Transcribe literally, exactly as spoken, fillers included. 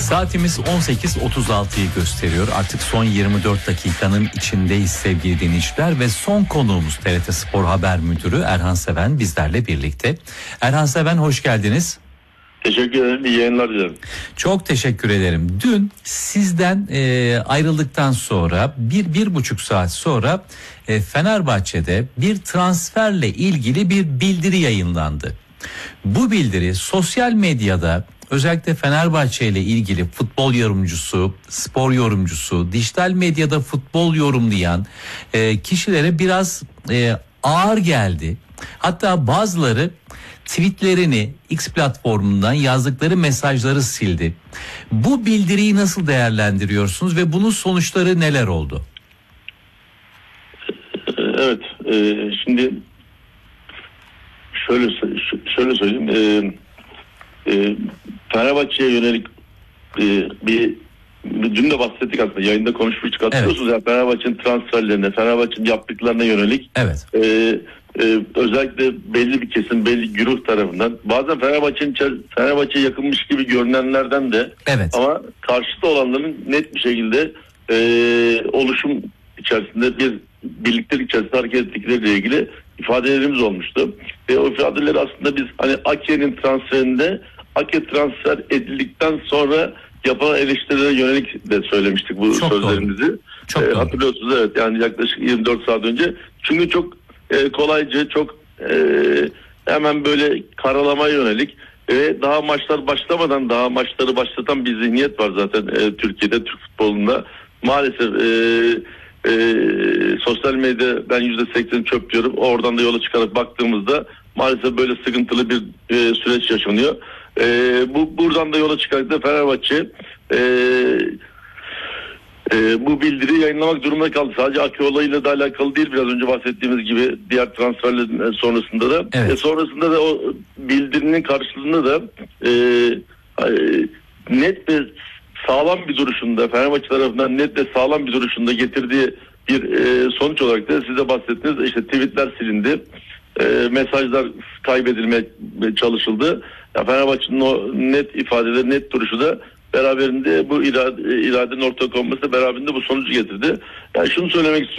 Saatimiz on sekiz otuz altıyı gösteriyor. Artık son yirmi dört dakikanın içindeyiz sevgili dinleyiciler ve son konuğumuz T R T Spor Haber Müdürü Erhan Seven bizlerle birlikte. Erhan Seven, hoş geldiniz. Teşekkür ederim. İyi yayınlar dilerim. Çok teşekkür ederim. Dün sizden e, ayrıldıktan sonra bir, bir buçuk saat sonra e, Fenerbahçe'de bir transferle ilgili bir bildiri yayınlandı. Bu bildiri sosyal medyada özellikle Fenerbahçe ile ilgili futbol yorumcusu, spor yorumcusu, dijital medyada futbol yorumlayan e, kişilere biraz e, ağır geldi. Hatta bazıları tweetlerini X platformundan yazdıkları mesajları sildi. Bu bildiriyi nasıl değerlendiriyorsunuz ve bunun sonuçları neler oldu? Evet, e, şimdi şöyle şöyle söyleyeyim. E, e, Fenerbahçe'ye yönelik e, bir, bir dün de bahsettik aslında, yayında konuşmuştuk, hatırlıyorsunuz. Evet. Ya Fenerbahçe'nin transferlerine, Fenerbahçe'nin yaptıklarına yönelik evet. e, e, özellikle belli bir kesim, belli güruh tarafından, bazen Fenerbahçe'nin Fenerbahçe'ye yakınmış gibi görünenlerden de evet. ama karşıta olanların net bir şekilde e, oluşum içerisinde bir birliktelik içerisinde hareket ettikleriyle ilgili ifadelerimiz olmuştu. Ve o ifadeleri aslında biz hani Ake'nin transferinde, Ake transfer edildikten sonra yapılan eleştirilere yönelik de söylemiştik bu çok sözlerimizi. Çok ee, hatırlıyorsunuz, evet, yani yaklaşık yirmi dört saat önce. Çünkü çok e, kolayca, çok e, hemen böyle karalamaya yönelik ve daha maçlar başlamadan daha maçları başlatan bir zihniyet var zaten e, Türkiye'de, Türk futbolunda. Maalesef e, e, sosyal medya ben yüzde seksen çöp diyorum. Oradan da yola çıkarak baktığımızda maalesef böyle sıkıntılı bir e, süreç yaşanıyor. E, bu buradan da yola çıkarak da Fenerbahçe e, e, bu bildiriyi yayınlamak durumunda kaldı. Sadece Ake olayıyla da alakalı değil, biraz önce bahsettiğimiz gibi diğer transferlerin sonrasında da. Evet. E, sonrasında da o bildirinin karşılığında da e, e, net ve sağlam bir duruşunda, Fenerbahçe tarafından net ve sağlam bir duruşunda getirdiği bir e, sonuç olarak da size bahsettiğiniz işte tweetler silindi. E, mesajlar kaybedilmeye çalışıldı. Ya Fenerbahçe'nin o net ifadeleri, net duruşu da beraberinde bu irade, iradenin ortaya konması da beraberinde bu sonucu getirdi. Yani şunu söylemek istiyorum.